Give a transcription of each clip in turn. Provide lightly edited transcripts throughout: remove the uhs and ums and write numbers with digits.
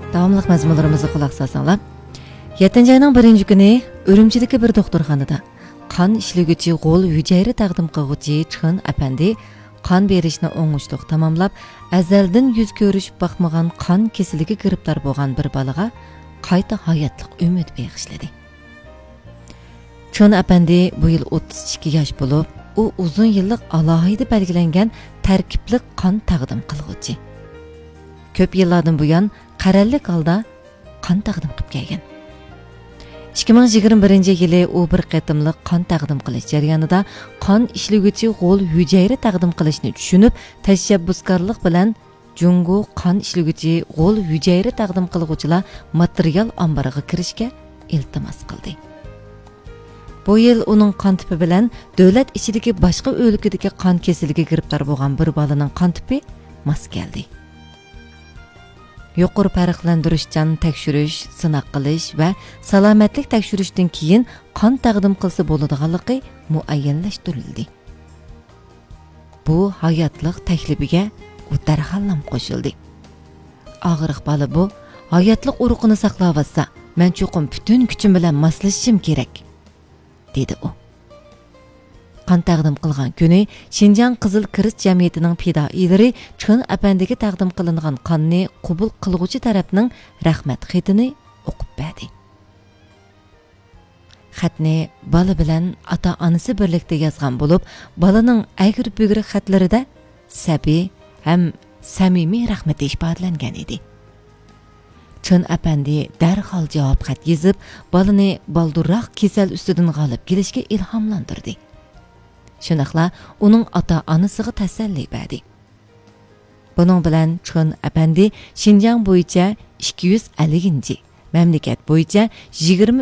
Davamlıq məzmunlarımızı qulaq salsanglar. 7-ci ayının 1-ci günü Ürümçidəki bir doktorxanada qan işləgücü qol hücayra təqdim qılğıcı Çıxın əpəndi qan berishni oңushluq tamamlab, əzəldən yüz görüşüb baxmagan qan kesiligi giribtar bolğan bir balağa qayta hayatlıq ümid bəxşlədi. Çıxın əpəndi bu yıl 32 yaş bo'lib, u uzun yillik alohida belgilangan tarkibli qan taqdim qilg'uchi. Ko'p yillardan buyon qarallik holda qan taqdim qilib kelgan. 2021-yili u bir qatimliq qan taqdim qilish jarayonida qan ishliguvchi g'o'l hujayra taqdim qilishni tushunib, tashabbuskorlik bilan Jungo qan ishliguvchi g'o'l hujayra taqdim qilguvchilar material omboriga kirishga iltimos qildi. Bu yil uning qon tipi bilan davlat ichidagi boshqa o'likdagi qon kesiliga giribtar bo'lgan bir bolaning qon tipi mos keldi. Yuqori farqlantirishchan tekshirish, sinoq qilish va salomatlik tekshirishdan keyin qon taqdim qilsa bo'ladiganligi muayyanlashtirildi. Bu hayotlik taklifiga u darhol nom qo'shildi. Og'riq bola bu hayotlik urug'ini saqlab olsa, men cho'qim butun kuchim bilan moslashishim kerak, dedi u. Qan taqdim qilgan kuni Şinjan Qizil Kirist jamiyatining fidoilari Çıxın əpəndiga taqdim qilingan qonni qabul qilguvchi tarafning rahmat xatini o'qib berdi. Xatni bola bilan ota-onasi birlikda yozgan bo'lib, bolaning agir-bugri xatlarida sabiy ham samimiy rahmat ifodalangan edi. Çıxın əpəndi darhol javob xat yozib, bolani baldurroq kasal ustidan g'olib kelishga ilhomlantirdi. Shunaqla uning ota-onasiga tasalli berdi. Buning bilan Çıxın əpəndi Şinjan bo'yicha 250-ci, mamlakat bo'yicha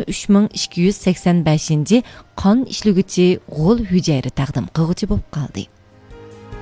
23285-ci qon ishliguvchi g'o'l hujayra taqdim qilguvchi bo'lib qoldi.